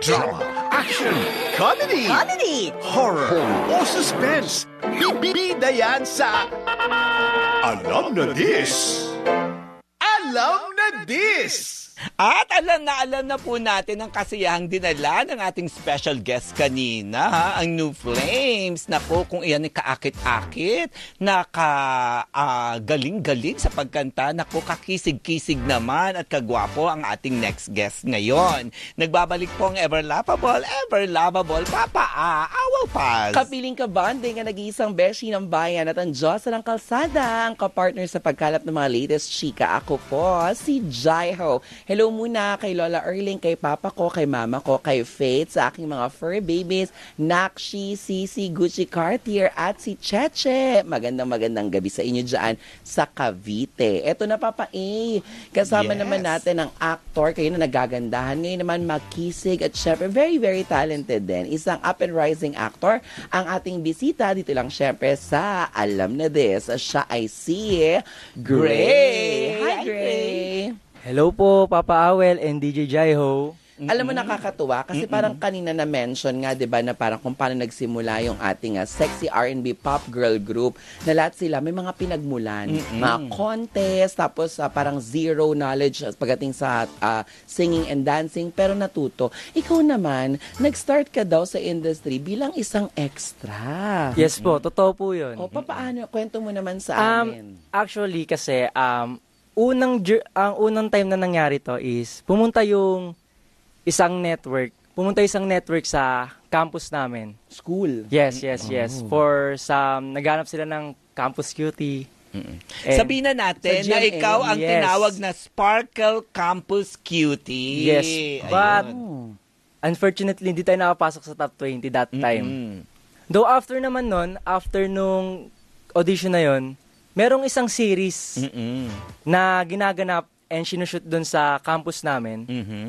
drama, action, comedy, horror, o suspense. Bida yan sa Alam na This! Alam na This! At alam na po natin ang kasiyahang dinala ng ating special guest kanina, ha? Ang New Flames. Naku, kung iyan ay kaakit-akit, galing-galing sa pagkanta, naku, kakisig-kisig naman at kagwapo ang ating next guest ngayon. Nagbabalik po ang ever lovable, Papa Awal Paz. Kapiling kabanding ang nag-iisang beshi ng bayan at ang Diyosa ng kalsada, ang kapartner sa pagkalap ng mga latest chika. Ako po, si Jaiho. Hello muna kay Lola Erling, kay Papa ko, kay Mama ko, kay Faith, sa aking mga fur babies, Nakshi, Sisi, Gucci Cartier, at si Cheche. Magandang gabi sa inyo dyan sa Cavite. Eto na, Papa A. Kasama naman natin ang actor, kayo na nagagandahan. Ngayon naman makisig at syempre very talented din. Isang up and rising actor ang ating bisita. Dito lang syempre sa Alam na This. Siya ay si Gray. Hi, Gray. Hello po, Papa Awel and DJ Jaiho. Alam mo, nakakatuwa kasi parang kanina na-mention nga, 'di ba, na parang kung paano nagsimula yung ating sexy R&B pop girl group, na lahat sila may mga pinagmulan, mga contest, tapos parang zero knowledge pagdating sa singing and dancing, pero natuto. Ikaw naman, nag-start ka daw sa industry bilang isang extra. Yes po, totoo po yun. O, paano? Kwento mo naman sa amin. Actually, kasi ang unang time na nangyari to is pumunta isang network sa campus namin. School? Yes. Naghanap sila ng campus cutie. Sabihin na natin na ikaw ang tinawag na Sparkle Campus Cutie. Yes, but unfortunately, hindi tayo nakapasok sa top 20 that time. Though after nung audition na yon, merong isang series na ginaganap and sinushoot doon sa campus namin.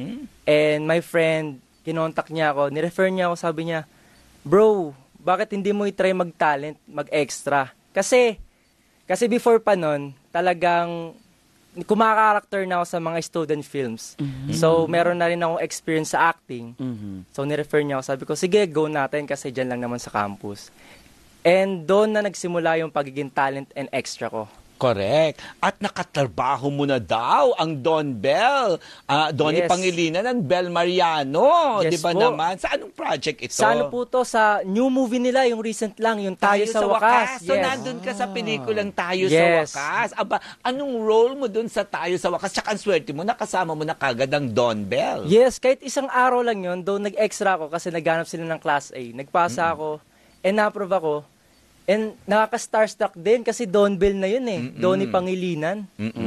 And my friend, kinontak niya ako, nirefer niya ako, sabi niya, bro, bakit hindi mo i-try mag-talent, mag-extra? Kasi before pa nun, talagang kumakarakter na ako sa mga student films. So, meron na rin akong experience sa acting. So, nirefer niya ako, sabi ko, sige, go natin kasi dyan lang naman sa campus. And doon na nagsimula yung pagiging talent and extra ko. Correct. At nakatrabaho mo na daw ang Don Bell. Donnie Pangilinan ng Bel Mariano. Yes, di ba po. naman? Sa anong project ito? Sa ano po to? Sa new movie nila, yung recent lang, yung Tayo sa Wakas. So, Yes. nandun ka sa pelikulang Tayo Yes. sa Wakas. Aba, anong role mo dun sa Tayo sa Wakas? Tsaka ang swerte mo, nakasama mo na kagad ang Don Bell. Yes, kahit isang araw lang yun, doon nag-extra ako kasi naghanap sila ng Class A. Nagpasa ako, and na-approve ako. And nakaka-starstruck din kasi Don Bell na yun eh. Donnie Pangilinan.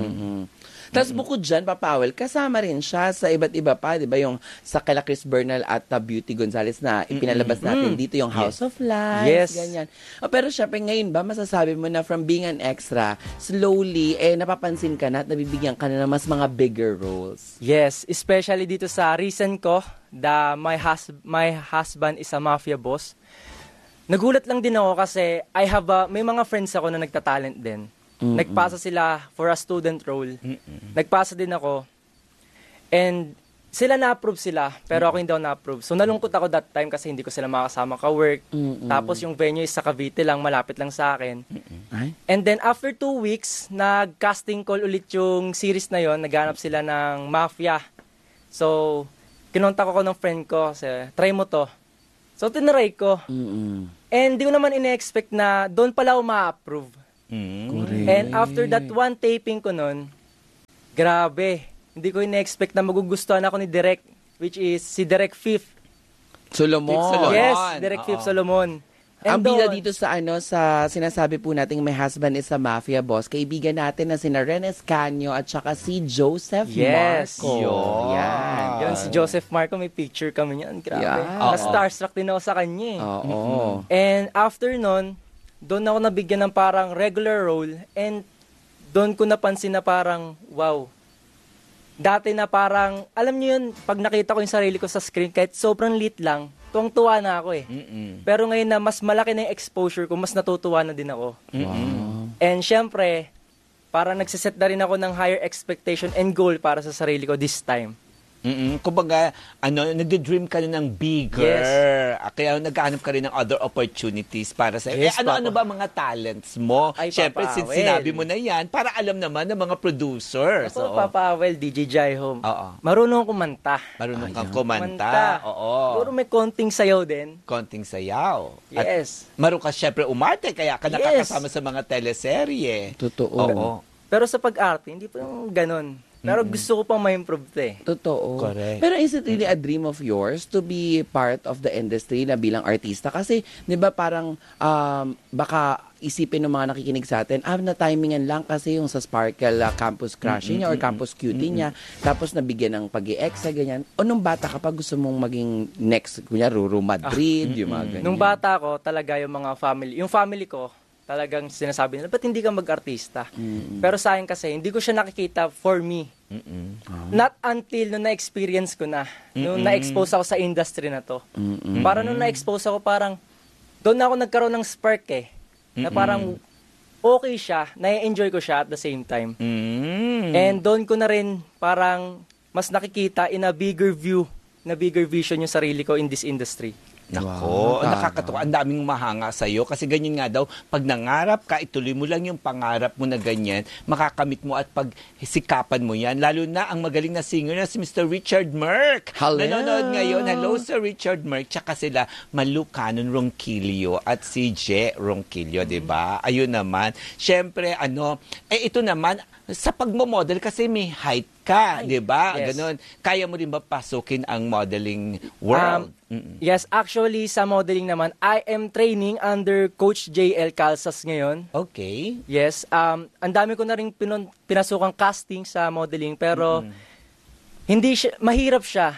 Tapos bukod dyan, Papawel, kasama rin siya sa iba't iba pa, di ba? Yung sa kala Chris Bernal at Beauty Gonzales na ipinalabas natin dito, yung House of Lies, ganyan. Pero syempre ngayon ba, masasabi mo na from being an extra, slowly, napapansin ka na at nabibigyan ka na ng mas mga bigger roles. Yes, especially dito sa recent ko, My Husband is a Mafia Boss. Nagulat lang din ako kasi may mga friends ako na nagtatalent din. Nagpasa sila for a student role. Nagpasa din ako. And sila na-approve sila, pero ako hindi ako na-approve. So nalungkot ako that time kasi hindi ko sila makasama ka-work. Tapos yung venue is sa Cavite lang, malapit lang sa akin. And then after 2 weeks, nag-casting call ulit yung series na yon. Naghanap sila ng Mafia. So, kinontak ako ng friend ko, kasi try mo to. So, tinry ko. And di ko naman ina-expect na doon pala ako ma-approve. And after that one taping ko nun, grabe, hindi ko ina-expect na magugustuhan ako ni Direk, which is si Direk Fifth. Solomon. Yes, Direk Fifth Solomon. Ang bida dito sa sa sinasabi po nating My Husband is a Mafia Boss, kaibigan natin na sina Ren Escanio at saka si Joseph Marco. Yan, si Joseph Marco, may picture kami niyan. Grabe. Na-starstruck din ako sa kanya. And after nun, doon ako nabigyan ng parang regular role and doon ko napansin na parang, wow. Dati na parang, alam niyo yun, pag nakita ko yung sarili ko sa screen, kahit sobrang lit lang, tuwang-tuwa na ako eh. Pero ngayon na mas malaki na yung exposure ko, mas natutuwa na din ako. And syempre, parang nagsiset na rin ako ng higher expectation and goal para sa sarili ko this time. Kumbaga, nagde-dream ka na ng bigger. Kaya naghahanap ka rin ng other opportunities para sa Yes, ano ba mga talents mo? Ay, Siyempre, Papa since Awel. sinabi mo na yan, para alam naman ng mga producers. Ako, Papa Awel, DJ Jaiho. Oo. Marunong kumanta. Marunong kang kumanta. Oo. Siguro may konting sayaw din. Konting sayaw. At Yes. marunong ka siyempre umarte, kaya ka Yes. nakakasama sa mga teleserye. Totoo. Oo. Pero sa pag-arte, hindi pa yung ganun. Pero gusto ko pang ma-improve Totoo. Correct. Pero is it really a dream of yours to be part of the industry na bilang artista? Kasi, di ba parang baka isipin ng mga nakikinig sa atin, na-timingan lang kasi yung sa Sparkle Campus Crushing niya or Campus Cutie niya, tapos nabigyan ng pag-i-exa, ganyan. O nung bata ka pa gusto mong maging next, kunya, Ruru Madrid, yung mga ganyan. Nung bata ko, talaga yung family ko, talagang sinasabi nila, ba't hindi ka mag-artista? Pero sa akin kasi, hindi ko siya nakikita for me. Not until nung na-experience ko na, nung na-expose ako sa industry na to. Para nung na-expose ako, parang, doon na ako nagkaroon ng spark na parang, okay siya, na-enjoy ko siya at the same time. And doon ko na rin, parang, mas nakikita in a bigger view, na bigger vision yung sarili ko in this industry. Nako, nakakatuwa. Ang daming mahanga sa'yo kasi ganyan nga daw, pag nangarap ka, ituloy mo lang yung pangarap mo na ganyan, makakamit mo at pagsikapan mo yan. Lalo na ang magaling na singer na si Mr. Richard Merck. Hello! Nanonood ngayon. Hello, Sir Richard Merck. Tsaka sila, Malu Canon Ronquillo at si Je Ronquillo, di ba? Ayun naman. Siyempre, ito naman, sa pagmamodel kasi may height ka, di ba? Yes. Ganon. Kaya mo rin ba pasukin ang modeling world? Yes, actually, sa modeling naman, I am training under Coach JL Calzas ngayon. Okay. Yes, ang dami ko na rin pinasukang casting sa modeling, pero hindi siya, mahirap siya.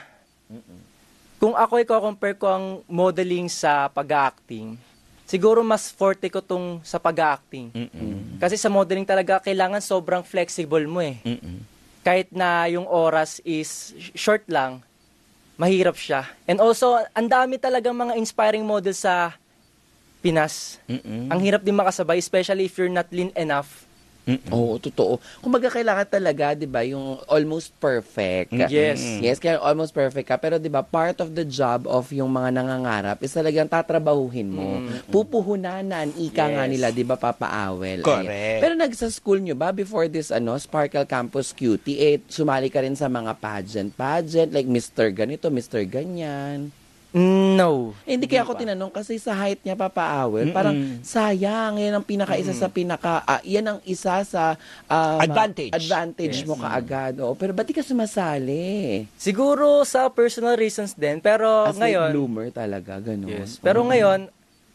Kung ako i-compare ko ang modeling sa pag-acting, siguro mas forte ko tong sa pag-acting. Kasi sa modeling talaga, kailangan sobrang flexible mo Kahit na yung oras is short lang, mahirap siya. And also, ang dami talagang mga inspiring models sa Pinas. Ang hirap din makasabay, especially if you're not lean enough. Oo, totoo. Kumbaga kailangan talaga, 'di ba, yung almost perfect. Yes. Yes, kaya almost perfect ka. Pero 'di ba, part of the job of yung mga nangangarap is talagang tatrabahuhin mo. Pupuhunanan, ika nga nila, 'di ba, Papa Awel. Correct. Ayan. Pero nagsa-school nyo ba before this Sparkle Campus Cutie, sumali ka rin sa mga pageant like Mr. ganito, Mr. ganyan? No. Hindi kaya ako tinanong kasi sa height niya, Papa Awel, parang sayang, yan ang pinaka-isa sa yan ang isa sa advantage mo kaagad. Oo, pero ba't di ka sumasali? Siguro sa personal reasons din, pero As late ngayon, bloomer talaga, gano'n. yes. Pero ngayon,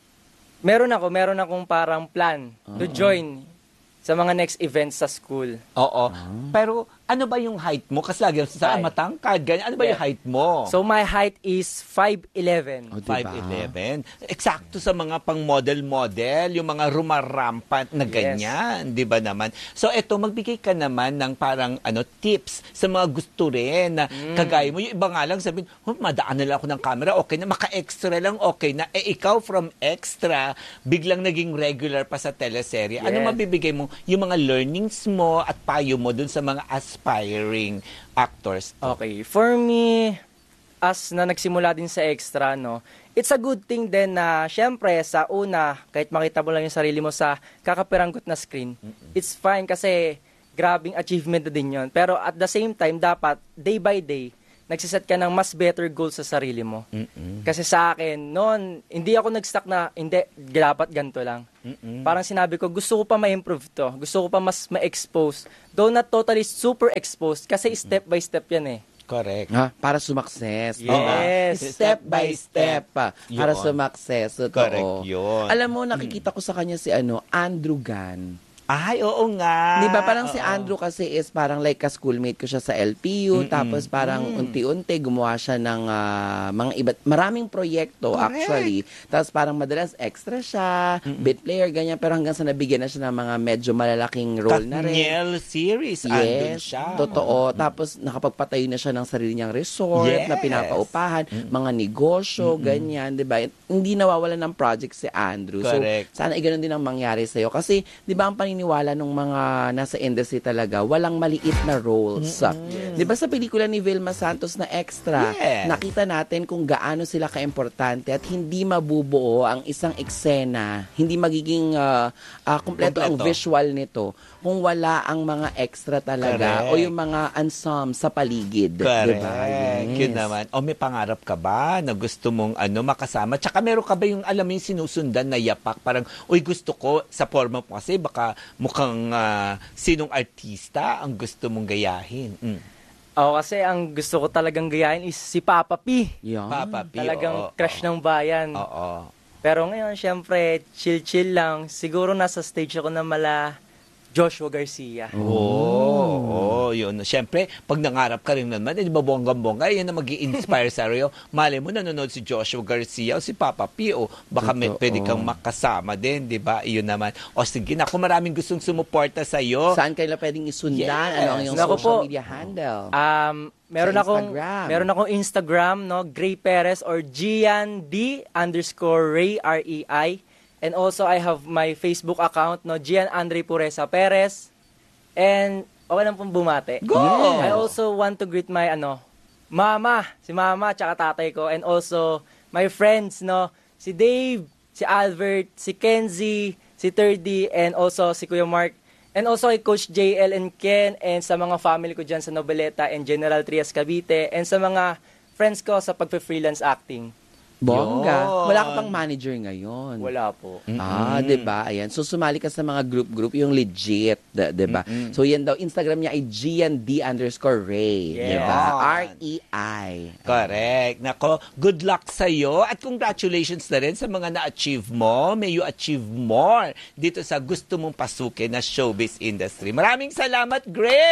meron akong parang plan to join sa mga next events sa school. Oo. Pero ano ba yung height mo? Kasi lagi sa matangkad, ganyan. Ano ba yung height mo? So my height is 5'11". Oh, diba? 5'11". Eksakto sa mga pang-model, yung mga rumarampant na ganyan, di ba naman? So eto, magbigay ka naman ng parang tips sa mga gusto rin na kagaya mo. Yung iba nga lang sabihin, madaan na lang ako ng camera, okay na, maka-extra lang, okay na. Ikaw from extra, biglang naging regular pa sa teleserye. Ano mabibigay mo? Yung mga learnings mo at payo mo dun sa mga aspiring actors. Okay, for me, as na nagsimula din sa extra, it's a good thing din na, syempre, sa una, kahit makita mo lang yung sarili mo sa kakapiranggot na screen, it's fine kasi grabing achievement na din yun. Pero at the same time, dapat, day by day, nagsiset ka ng mas better goals sa sarili mo. Kasi sa akin, noon, hindi ako nag-stuck na, hindi, dapat ganito lang. Parang sinabi ko, gusto ko pa ma-improve to. Gusto ko pa mas ma-expose. Though not totally super exposed, kasi step by step yan Correct. Para sumakses. Yes. Step by step. Para sumakses. Totoo. Correct yun. Alam mo, nakikita ko sa kanya si Andrew Gan. Ay, oo nga. Di ba parang si Andrew kasi is parang like ka-schoolmate ko siya sa LPU, tapos parang unti-unti gumawa siya ng mga maraming proyekto. Correct. Actually. Tapos parang madalas extra siya, bit player, ganyan, pero hanggang sa nabigyan na siya ng mga medyo malalaking role na rin. Katniel series, andun Yes, siya. totoo. Tapos nakapagpatayo na siya ng sarili niyang resort Yes. na pinapaupahan, mga negosyo, ganyan, 'di ba? Hindi nawawalan ng project si Andrew. Correct. So sana ay ganoon din ang mangyari sa iyo kasi 'di ba ang paniniwala paniniwala ng mga nasa industry talaga, walang maliit na roles. Di ba sa pelikula ni Vilma Santos na Extra, Yes. nakita natin kung gaano sila kaimportante at hindi mabubuo ang isang eksena, hindi magiging kumpleto ang visual nito kung wala ang mga extra talaga Correct. o yung mga ensemble sa paligid. Correct. Diba? Yun naman. O may pangarap ka ba na gusto mong makasama? Tsaka meron ka ba yung alam mo yung sinusundan na yapak? Parang, uy gusto ko sa forma mo kasi baka mukhang sinong artista ang gusto mong gayahin. Ako kasi ang gusto ko talagang gayahin is si Papa P. Yan. Papa P. Talagang crush ng bayan. Oo. Pero ngayon, syempre, chill-chill lang. Siguro nasa stage ako na mala Joshua Garcia. Oo, yun. Siyempre, pag nangarap ka rin naman, di ba bonggang-bongga, yan na mag-i-inspire sa iyo. Malay mo, nanonood si Joshua Garcia o si Papa P, o baka pwede kang makasama din, di ba? Iyon naman. O sige, naku, maraming gustong sumuporta sa iyo. Saan kayo pwedeng isundan? Yes. Ano ang iyong Naku social po. media handle? Meron Sa akong Instagram. meron akong Instagram, no, Gray Perez or GianD_Ray REI. And also I have my Facebook account, no, Gian Andre Puresa Perez. And okay lang pong bumate. Go! I also want to greet my mama, si mama tsaka tatay ko, and also my friends, no, si Dave, si Albert, si Kenzie, si Terdy, and also si Kuya Mark. And also kay Coach JL and Ken, and sa mga family ko dyan sa Noveleta and General Trias Cavite, and sa mga friends ko sa pagpe-freelance acting. Bongga. Yun. Wala ka pang manager ngayon. Wala po. Diba? Ayan. So, sumali ka sa mga group, yung legit, diba? So, yan daw, Instagram niya ay GND_Ray. Yeah. Diba? REI. Correct. Nako, good luck sa iyo at congratulations na rin sa mga na-achieve mo. May you achieve more dito sa gusto mong pasukin na showbiz industry. Maraming salamat,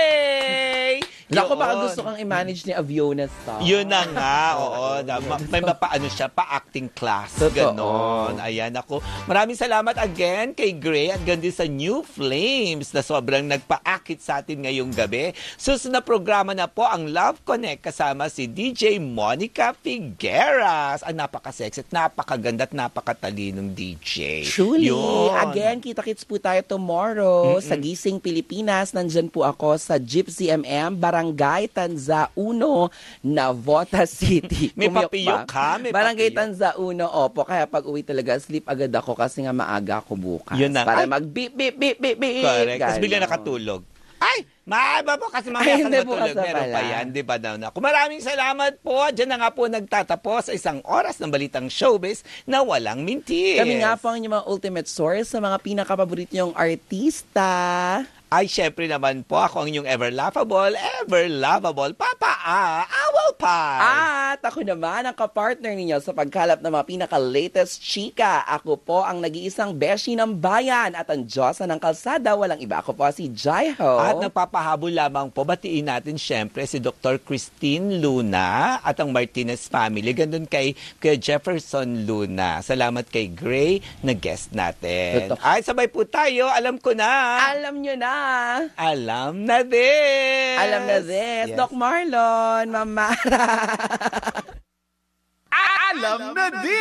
Gray! Naku, baka Yun. gusto kang i-manage ni Aviona Star. Yun na nga, oo. May mapaano siya, pa-acting class. Totoo. Ganon. Ayan ako. Maraming salamat again kay Gray at gandi sa New Flames na sobrang nagpa-akit sa atin ngayong gabi. Susunod na programa na po ang Love Connect kasama si DJ Monica Figueras. Ang napaka-sexy at napakaganda at napakatalinong DJ. Truly. Yun. Again, kita-kits po tayo tomorrow sa Gising Pilipinas. Nandyan po ako sa Gypsy Barangay Tanza 1, Navota City. May Kumiyok papiyok ba? ha? May Barangay papiyok. Tanza 1, opo. Kaya pag uwi talaga, sleep agad ako kasi nga maaga ako bukas. Yun na. Para Ay. mag-beep, beep, beep, beep, beep. Correct. Tapos bigla Ganon. nakatulog. Ay! Maaba po kasi Ay, mamaya hindi, ka bukas matulog. na Meron pa pala. yan, di ba na? Maraming salamat po. Diyan na nga po nagtatapos sa isang oras ng balitang showbiz na walang mintis. Kami nga po ang inyong mga ultimate source sa mga pinakapaborito niyong artista. Ay, syempre naman po, ako ang inyong ever lovable, Papa Awal Pie. At ako naman ang kapartner ninyo sa pagkalap ng mga pinaka-latest chika. Ako po ang nag-iisang beshi ng bayan at ang Diyosa ng kalsada. Walang iba. Ako po si Jaiho. At napapahabol lamang po, batiin natin syempre si Dr. Christine Luna at ang Martinez family. Gandun kay Jefferson Luna. Salamat kay Gray na guest natin. Totoo. Ay, sabay po tayo. Alam ko na. Alam nyo na. Alam na this. Alam na this. Yes. Doc Marlon, Mamara. Alam na din!